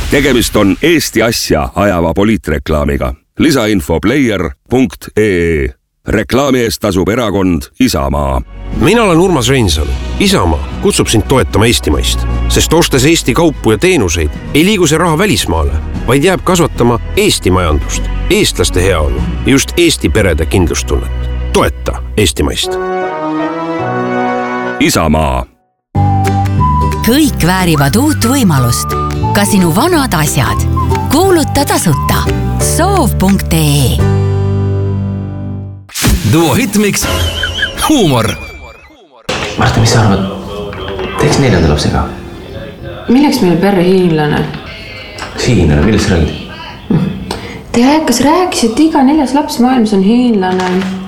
Tegemist on Eesti asja ajava poliitreklaamiga. Lisainfo player.ee. Reklaami eest tasub erakond Isamaa. Mina olen Urmas Reinsalu. Isamaa kutsub sind toetama eestimaist, sest ostes Eesti kaupu ja teenuseid ei liigu see raha välismaale, vaid jääb kasvatama Eesti majandust, eestlaste heaolu ja just Eesti perede kindlustunnet. Toeta eestimaist. Isamaa. Kõik väärivad uut võimalust. Ka sinu vanad asjad. Kuuluta tasuta. Soov.ee. Duo Hitmix. Huumor. Marta, mis sa arvad? Teeks 4. lapsega? Milleks meil perre hiinlane? Hiinlane, millest sa räägid? Te kas rääkis, et iga 4. laps maailmas on hiinlane.